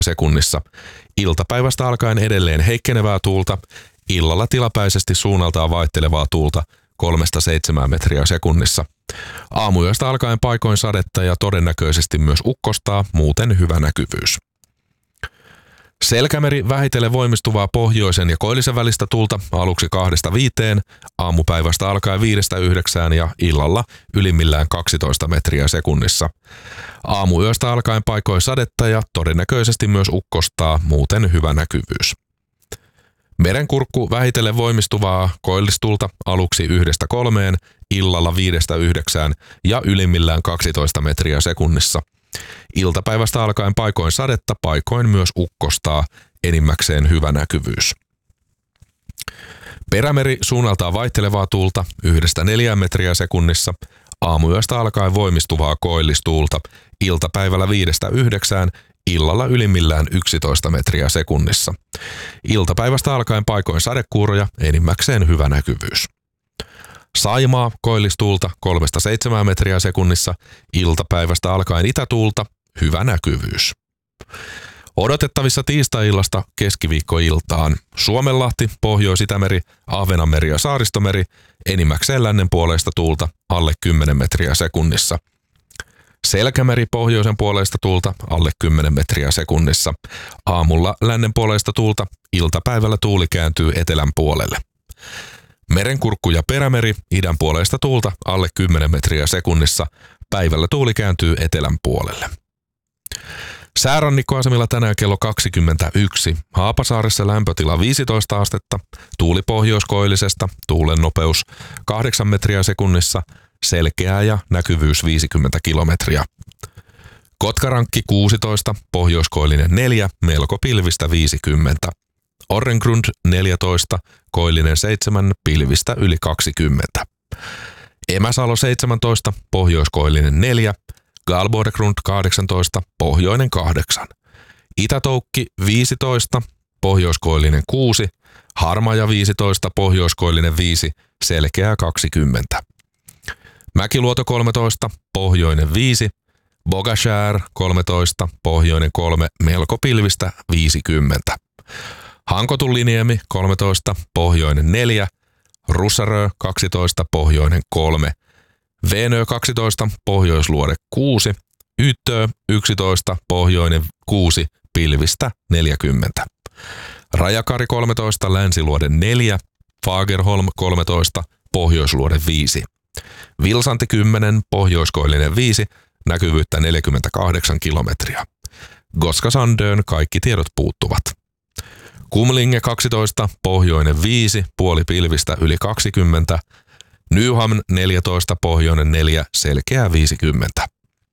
sekunnissa. Iltapäivästä alkaen edelleen heikkenevää tuulta, illalla tilapäisesti suunnaltaan vaihtelevaa tuulta 3-7 metriä sekunnissa. Aamuyöstä alkaen paikoin sadetta ja todennäköisesti myös ukkostaa, muuten hyvä näkyvyys. Selkämeri vähitellen voimistuvaa pohjoisen ja koillisen välistä tuulta aluksi 2-5, aamupäivästä alkaen 5-9 ja illalla ylimmillään 12 metriä sekunnissa. Aamuyöstä alkaen paikoin sadetta ja todennäköisesti myös ukkostaa, muuten hyvä näkyvyys. Merenkurkku vähitellen voimistuvaa koillistulta aluksi 1-3, illalla 5-9 ja ylimmillään 12 metriä sekunnissa. Iltapäivästä alkaen paikoin sadetta, paikoin myös ukkostaa, enimmäkseen hyvä näkyvyys. Perämeri suunnaltaan vaihtelevaa tuulta 1-4 metriä sekunnissa, aamuyöstä alkaen voimistuvaa koillistuulta, iltapäivällä 5-9, illalla ylimmillään 11 metriä sekunnissa. Iltapäivästä alkaen paikoin sadekuuroja, enimmäkseen hyvä näkyvyys. Saimaa koillistuulta 3-7 metriä sekunnissa, iltapäivästä alkaen itätuulta, hyvä näkyvyys. Odotettavissa tiistai-illasta keskiviikkoiltaan Suomenlahti, Pohjois-Itämeri, Ahvenanmeri ja Saaristomeri, enimmäkseen lännen puoleista tuulta alle 10 metriä sekunnissa. Selkämeri pohjoisen puoleista tuulta alle 10 metriä sekunnissa. Aamulla lännen puoleista tuulta, iltapäivällä tuuli kääntyy etelän puolelle. Merenkurkku ja perämeri idän puoleista tuulta alle 10 metriä sekunnissa. Päivällä tuuli kääntyy etelän puolelle. Säärannikkoasemilla tänään kello 21. Haapasaaressa lämpötila 15 astetta, tuuli pohjoiskoillisesta, tuulen nopeus 8 metriä sekunnissa, selkeää ja näkyvyys 50 kilometriä. Kotkarankki 16, pohjoiskoillinen 4, melko pilvistä 50. Orrengrund 14, koillinen 7, pilvistä yli 20. Emäsalo 17, pohjoiskoillinen 4, Galborgrund 18, pohjoinen 8. Itätoukki 15, pohjoiskoillinen 6, Harmaja 15, pohjoiskoillinen 5, selkeää 20. Mäkiluoto 13, pohjoinen 5, Bogashär 13, pohjoinen 3, melko pilvistä 50. Hankotuliniemi 13, pohjoinen 4, Russarö 12, pohjoinen 3, Venö 12, pohjoisluode 6, Yttö 11, pohjoinen 6, pilvistä 40. Rajakari 13, länsiluode 4, Fagerholm 13, pohjoisluode 5. Vilsanti 10, pohjoiskoillinen 5, näkyvyyttä 48 kilometriä. Goskasandön kaikki tiedot puuttuvat. Kumlinge 12, pohjoinen 5, puoli pilvistä yli 20. Nyhamn 14, pohjoinen 4, selkeää 50.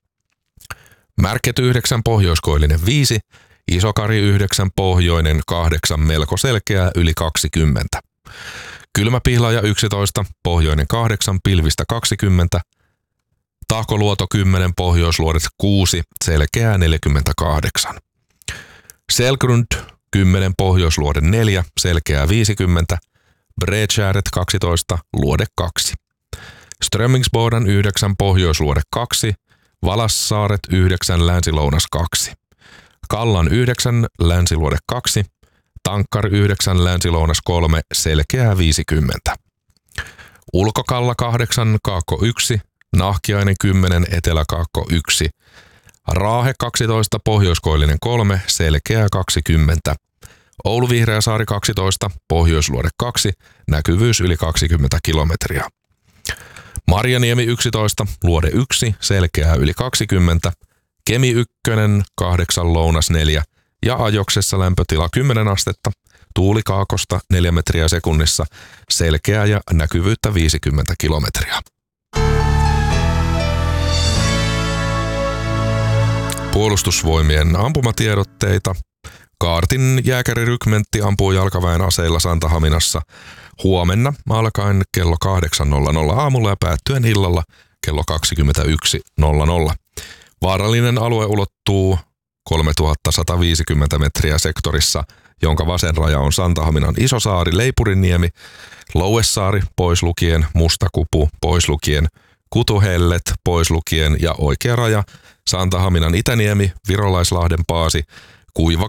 Märket 9, pohjoiskoillinen 5, Isokari 9, pohjoinen 8, melko selkeää yli 20. Kylmäpihlaja 11, pohjoinen 8, pilvistä 20. Tahkoluoto 10, pohjoisluodet 6, selkeää 48. Selgrund 10, pohjoisluode 4, selkeää 50. Bredskärret 12, luode 2. Strömmingsboden 9, pohjoisluode 2, Valassaaret 9, länsilounas 2. Kallan 9, länsiluode 2, Tankkar 9, länsilounas 3, selkeää 50. Ulkokalla 8, kaakko 1, Nahkiainen 10, eteläkaakko 1. Raahe 12, pohjoiskoillinen 3, selkeää 20. Oulu Vihreäsaari 12, pohjoisluode 2, näkyvyys yli 20 kilometriä. Marjaniemi 11, luode 1, selkeää yli 20. Kemi 1, 8, lounas 4 ja Ajoksessa lämpötila 10 astetta, tuuli kaakosta 4 metriä sekunnissa, selkeää ja näkyvyyttä 50 kilometriä. Puolustusvoimien ampumatiedotteita. Kaartin jääkärirykmentti ampuu jalkaväen aseilla Santahaminassa huomenna alkaen kello 8.00 aamulla ja päättyen illalla kello 21.00. Vaarallinen alue ulottuu 3150 metriä sektorissa, jonka vasen raja on Santahaminan Isosaari, Leipuriniemi, Louessaari pois lukien, Mustakupu pois lukien, Kutuhellet pois lukien ja oikea raja Santahaminan Itäniemi, Virolaislahden Paasi, Kuiva